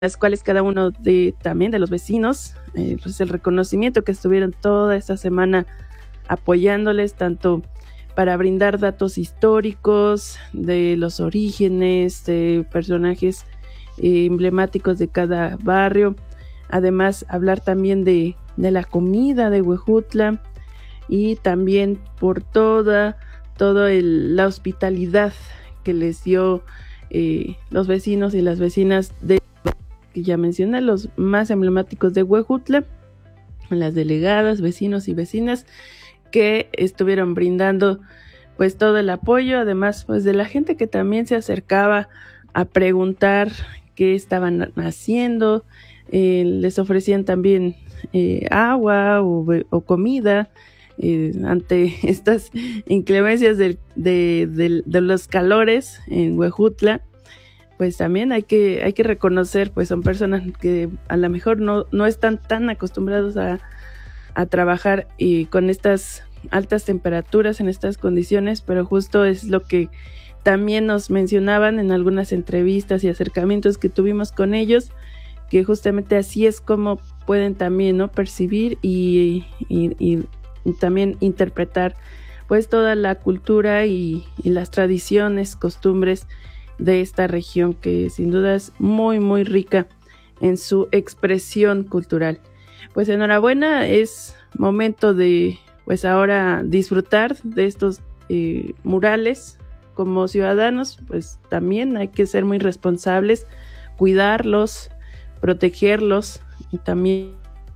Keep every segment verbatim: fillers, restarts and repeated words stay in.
las cuales cada uno de también de los vecinos, eh, pues el reconocimiento que estuvieron toda esta semana apoyándoles, tanto para brindar datos históricos de los orígenes, de personajes eh, emblemáticos de cada barrio, además hablar también de, de la comida de Huejutla y también por toda, toda el, la hospitalidad que les dio eh, los vecinos y las vecinas de que ya mencioné, los más emblemáticos de Huejutla, las delegadas, vecinos y vecinas que estuvieron brindando pues todo el apoyo, además pues de la gente que también se acercaba a preguntar qué estaban haciendo, eh, les ofrecían también eh, agua o, o comida eh, ante estas inclemencias de, de, de, de los calores en Huejutla. Pues también hay que, hay que reconocer, pues son personas que a lo mejor no, no están tan acostumbrados a, a trabajar y con estas altas temperaturas en estas condiciones, pero justo es lo que también nos mencionaban en algunas entrevistas y acercamientos que tuvimos con ellos, que justamente así es como pueden también, ¿no?, percibir y, y, y, y también interpretar pues toda la cultura y, y las tradiciones, costumbres de esta región, que sin duda es muy muy rica en su expresión cultural. Pues enhorabuena, es momento de pues ahora disfrutar de estos eh, murales. Como ciudadanos pues también hay que ser muy responsables, cuidarlos, protegerlos y también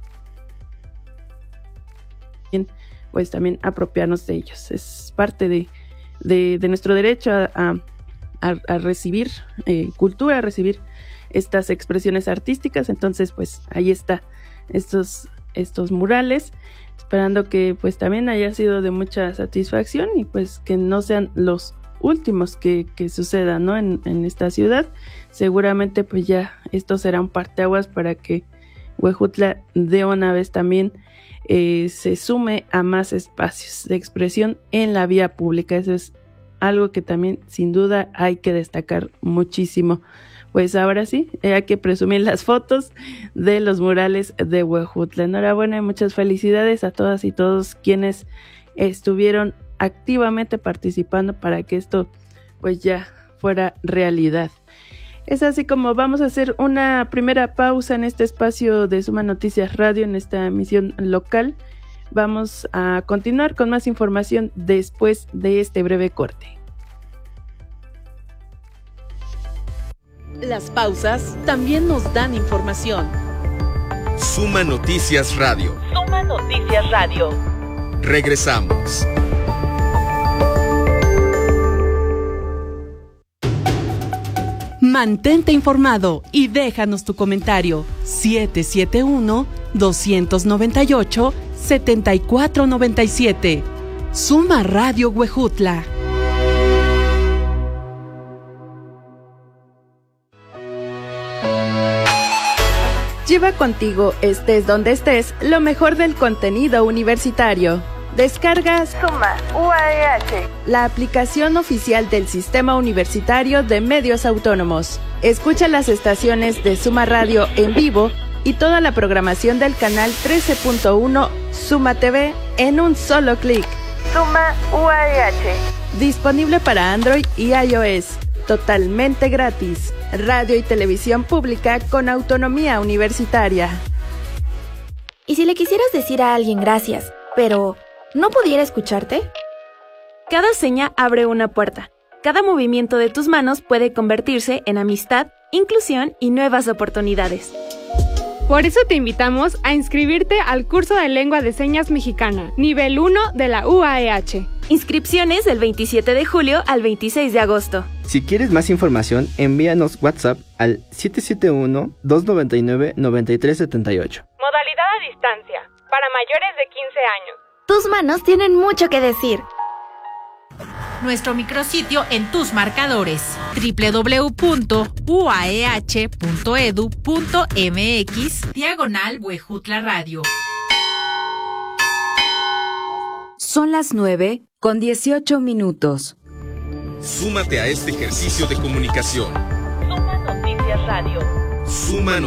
pues también apropiarnos de ellos. Es parte de, de, de nuestro derecho a, a A, a recibir eh, cultura, a recibir estas expresiones artísticas. Entonces pues ahí está estos, estos murales, esperando que pues también haya sido de mucha satisfacción y pues que no sean los últimos que, que sucedan, ¿no?, en, en esta ciudad. Seguramente pues ya esto será un parteaguas para que Huejutla de una vez también eh, se sume a más espacios de expresión en la vía pública. Eso es algo que también sin duda hay que destacar muchísimo. Pues ahora sí, eh, hay que presumir las fotos de los murales de Huejutla. Enhorabuena y muchas felicidades a todas y todos quienes estuvieron activamente participando para que esto pues ya fuera realidad. Es así como vamos a hacer una primera pausa en este espacio de Suma Noticias Radio, en esta emisión local. Vamos a continuar con más información después de este breve corte. Las pausas también nos dan información. Suma Noticias Radio. Suma Noticias Radio. Regresamos. Mantente informado y déjanos tu comentario. siete siete uno, dos nueve ocho, siete cuatro nueve siete. Suma Radio Huejutla. Lleva contigo, estés donde estés, lo mejor del contenido universitario. Descarga Suma U A E H, la aplicación oficial del Sistema Universitario de Medios Autónomos. Escucha las estaciones de Suma Radio en vivo y toda la programación del canal trece punto uno Suma T V en un solo clic. Suma U A E H. Disponible para Android y iOS. Totalmente gratis. Radio y televisión pública con autonomía universitaria. ¿Y si le quisieras decir a alguien gracias, pero no pudiera escucharte? Cada seña abre una puerta. Cada movimiento de tus manos puede convertirse en amistad, inclusión y nuevas oportunidades. Por eso te invitamos a inscribirte al curso de Lengua de Señas Mexicana, nivel uno de la U A E H. Inscripciones del veintisiete de julio al veintiséis de agosto. Si quieres más información, envíanos WhatsApp al siete siete uno, dos nueve nueve, nueve tres siete ocho. Modalidad a distancia, para mayores de quince años. Tus manos tienen mucho que decir. Nuestro micrositio en tus marcadores, doble u doble u doble u punto u a e h punto e d u punto m x diagonal Huejutla Radio. Son las nueve con dieciocho minutos. Súmate a este ejercicio de comunicación. Suma Noticias Radio. Suma